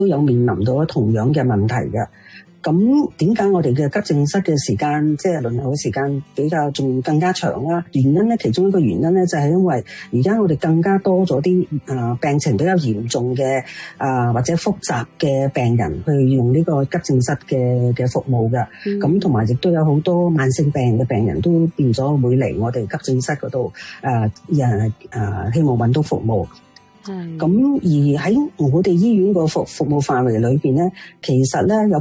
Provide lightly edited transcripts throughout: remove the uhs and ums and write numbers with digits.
都有面臨到同樣嘅問題嘅。咁點解我哋嘅急症室嘅時間，即係輪候嘅時間比較仲更加長啦？原因咧，其中一個原因咧，就係因為而家我哋更加多咗啲病情比較嚴重嘅或者複雜嘅病人去用呢個急症室嘅服務嘅。咁同埋亦都有好多慢性病嘅病人都變咗會嚟我哋急症室嗰度希望揾到服務。咁而喺我哋醫院個服務範圍裏邊咧，其實咧有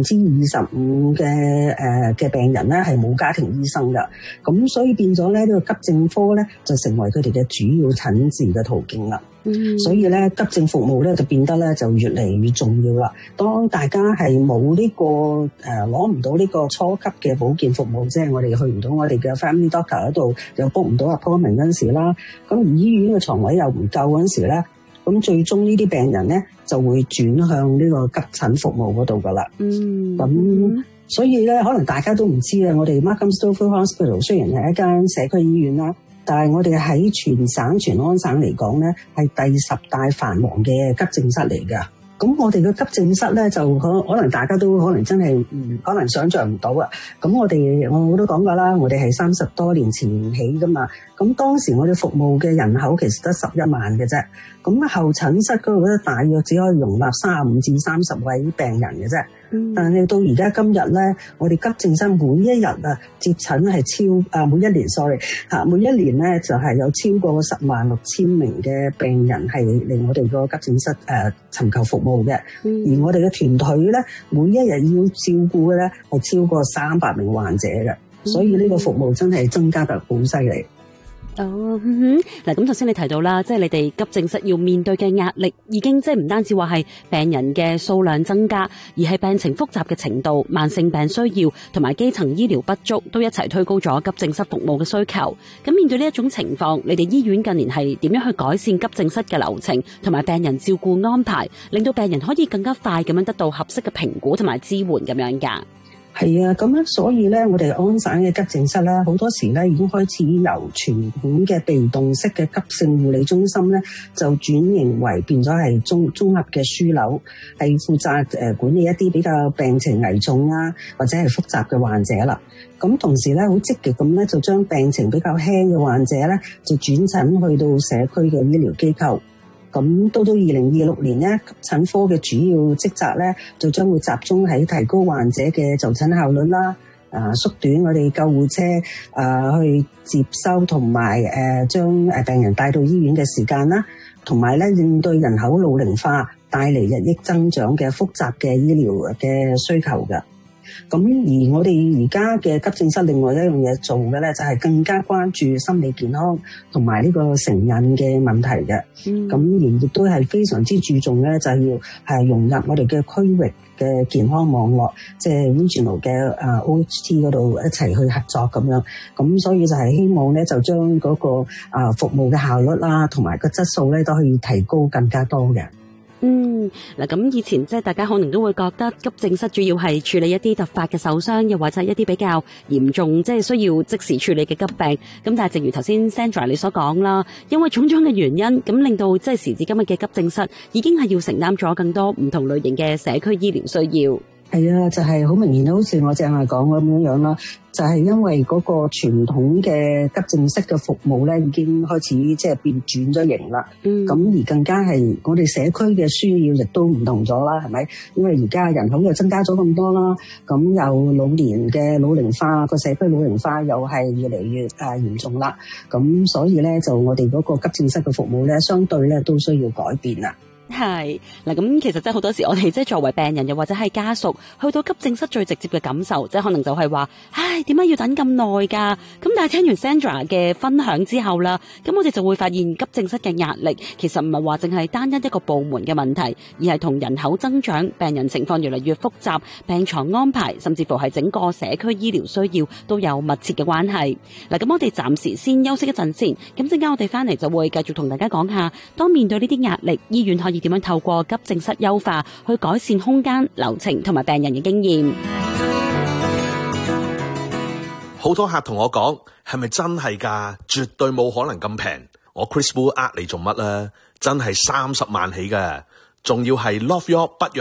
25%嘅病人咧係冇家庭醫生㗎，咁所以變咗咧呢個急症科咧就成為佢哋嘅主要診治嘅途徑啦。所以咧急症服務咧就變得咧就越嚟越重要啦。當大家係冇呢個攞唔到呢個初級嘅保健服務，即係我哋去唔到我哋嘅 family doctor 嗰度，又 book 唔到 appointment 嗰陣時啦，咁而醫院嘅床位又唔夠嗰陣時咧，咁最終呢啲病人咧就會轉向呢個急診服務嗰度噶啦。咁所以咧可能大家都唔知啊，我哋 Markham Stouffville Hospital 雖然係一間社區醫院啦，但係我哋喺全安省嚟講咧，係第10大繁忙嘅急症室嚟㗎。咁我哋嘅急症室咧，就可能大家都可能真係可能想像唔到啊。咁我都講過啦，我哋係30多年前起㗎嘛。咁當時我哋服務嘅人口其實得11萬嘅啫。咁候診室嗰度咧，大約只可以容納25至30位病人嘅啫。但係到而家今日咧，我哋急症室每一日接診係每一年咧就係有超過106000名嘅病人係嚟我哋個急症室尋求服務嘅。而我哋嘅團隊咧，每一日要照顧嘅咧係超過300名患者嘅，所以呢個服務真係增加得好犀利。 嗱，咁頭先你提到啦，即係你哋急症室要面對嘅壓力，已經即係唔單止話係病人嘅數量增加，而係病情複雜嘅程度、慢性病需要同埋基層醫療不足，都一齊推高咗急症室服務嘅需求。咁面對呢一種情況，你哋醫院近年係點樣去改善急症室嘅流程同埋病人照顧安排，令到病人可以更加快咁樣得到合適嘅評估同埋支援咁樣㗎？ 係啊，咁樣所以咧，我哋安省嘅急症室咧，好多時咧已經開始由傳統嘅被動式嘅急性護理中心咧，就轉型為變咗係綜合嘅樞紐，係負責管理一啲比較病情危重啊，或者係複雜嘅患者啦。咁同時咧，好積極咁咧，就將病情比較輕嘅患者咧，就轉診去到社區嘅醫療機構。咁到2026年咧，急診科嘅主要職責咧，就將會集中喺提高患者嘅就診效率啦，縮短我哋救護車去接收同埋將病人帶到醫院嘅時間啦，同埋咧應對人口老齡化帶嚟日益增長嘅複雜嘅醫療嘅需求嘅。咁而我哋而家嘅急症室另外一樣嘢做嘅咧，就係更加關注心理健康同埋呢個成癮嘅問題嘅。咁而亦都係非常之注重咧，就係要係融入我哋嘅區域嘅健康網絡，即係 regional 嘅OHT 嗰度一齊去合作咁樣。咁所以就係希望咧，就將嗰個服務嘅效率啦，同埋個質素咧，都可以提高更加多嘅。 嗱，咁以前即係大家可能都會覺得急症室主要係處理一啲突發嘅受傷，又或者一啲比較嚴重，即係需要即時處理嘅急病。咁但係正如頭先 Sandra 你所講啦，因為種種嘅原因，咁令到即係時至今日嘅急症室已經係要承擔咗更多唔同類型嘅社區醫療需要。 係啊，就係好明顯，好似我正話講咁樣啦，就係因為嗰個傳統嘅急症室嘅服務咧，已經開始即係變轉咗型啦。咁而更加係我哋社區嘅需要亦都唔同咗啦，係咪？因為而家人口又增加咗咁多啦，咁又老年嘅老齡化，個社區老齡化又係越嚟越嚴重啦。咁所以咧，就我哋嗰個急症室嘅服務咧，相對咧都需要改變啦。 係嗱，咁其實真係好多時我哋即係作為病人又或者係家屬去到急症室最直接嘅感受，即係可能就係話，唉，點解要等咁耐㗎？咁但係聽完 Sandra 嘅分享之後啦，咁我哋就會發現急症室嘅壓力其實唔係話淨係單一一個部門嘅問題，而係同人口增長、病人情況越嚟越複雜、病床安排，甚至乎係整個社區醫療需要都有密切嘅關係。嗱，咁我哋暫時先休息一陣先，咁陣間我哋翻嚟就會繼續同大家講下，當面對呢啲壓力，醫院可以點樣透過急症室優化去改善空間、流程同埋病人嘅經驗。 好多客同我講，係咪真係㗎？絕對冇可能咁平。我 Chris Wu 呃你做乜啊？真係30萬起㗎。 仲要係 Love Your 不